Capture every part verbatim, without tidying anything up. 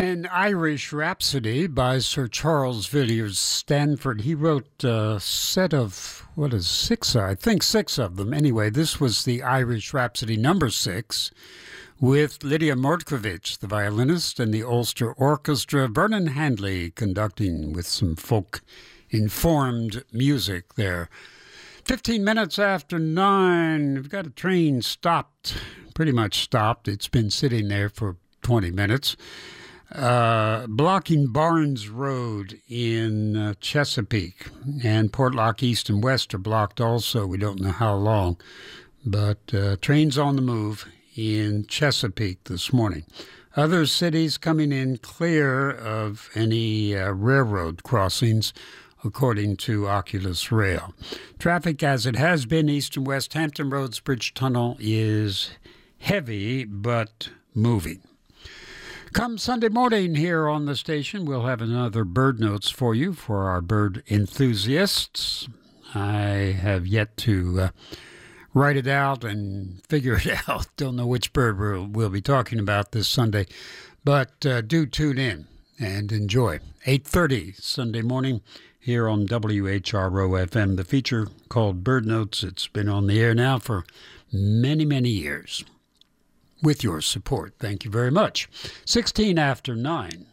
An Irish Rhapsody by Sir Charles Villiers Stanford. He wrote a set of, what is six? I think six of them. Anyway, this was the Irish Rhapsody number six with Lydia Mordkovich, the violinist, and the Ulster Orchestra. Vernon Handley conducting with some folk-informed music there. Fifteen minutes after nine, we've got a train stopped, pretty much stopped. It's been sitting there for twenty minutes. Uh, blocking Barnes Road in uh, Chesapeake, and Portlock East and West are blocked also. We don't know how long, but uh, trains on the move in Chesapeake this morning. Other cities coming in clear of any uh, railroad crossings, according to Oculus Rail. Traffic as it has been east and west. Hampton Roads Bridge Tunnel is heavy but moving. Come Sunday morning here on the station, we'll have another bird notes for you for our bird enthusiasts. I have yet to uh, write it out and figure it out. Don't know which bird we'll, we'll be talking about this Sunday, but uh, do tune in and enjoy. eight thirty Sunday morning here on W H R O F M. The feature called Bird Notes. It's been on the air now for many, many years. With your support. Thank you very much. sixteen after nine.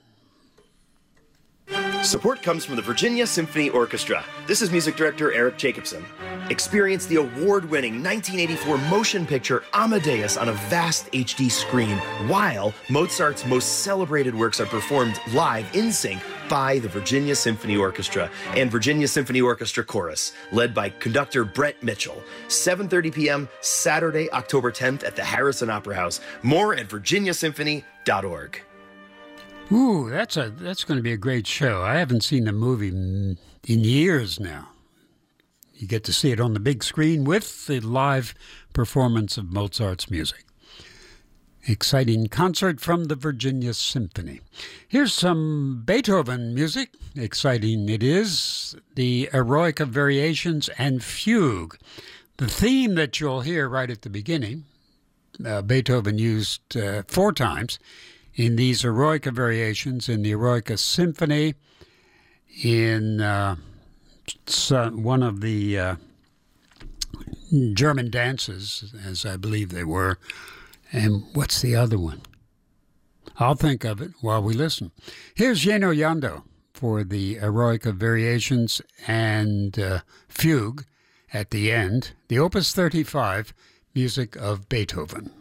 Support comes from the Virginia Symphony Orchestra. This is music director Eric Jacobson. Experience the award-winning nineteen eighty-four motion picture Amadeus on a vast H D screen, while Mozart's most celebrated works are performed live in sync by the Virginia Symphony Orchestra and Virginia Symphony Orchestra Chorus, led by conductor Brett Mitchell. seven thirty p.m. Saturday, October tenth at the Harrison Opera House. More at virginia symphony dot org. Ooh, that's a that's going to be a great show. I haven't seen the movie in, in years now. You get to see it on the big screen with the live performance of Mozart's music. Exciting concert from the Virginia Symphony. Here's some Beethoven music. Exciting it is. The Eroica Variations and Fugue. The theme that you'll hear right at the beginning, uh, Beethoven used uh, four times in these Eroica Variations, in the Eroica Symphony, in uh, one of the uh, German dances, as I believe they were. And what's the other one? I'll think of it while we listen. Here's Yeno Yando for the Eroica Variations and uh, Fugue at the end, the Opus thirty-five, music of Beethoven.